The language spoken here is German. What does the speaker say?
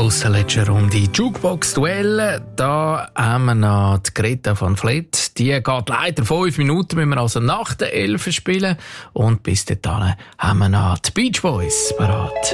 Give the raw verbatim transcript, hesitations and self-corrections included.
Schluss der letzten Runde Jukebox-Duell. Da haben wir noch die Greta van Fleet. Die geht leider fünf Minuten, müssen wir also nach der Elf spielen. Und bis dahin haben wir noch die Beach Boys parat.